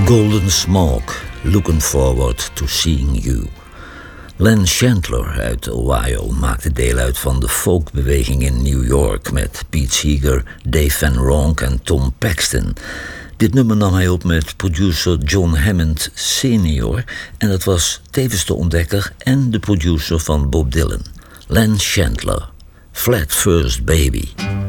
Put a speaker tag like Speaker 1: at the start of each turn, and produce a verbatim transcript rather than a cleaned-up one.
Speaker 1: Golden Smoke, Looking Forward to Seeing You. Len Chandler uit Ohio maakte deel uit van de folkbeweging in New York met Pete Seeger, Dave Van Ronk en Tom Paxton. Dit nummer nam hij op met producer John Hammond senior en dat was tevens de ontdekker en de producer van Bob Dylan. Len Chandler, Flat First Baby.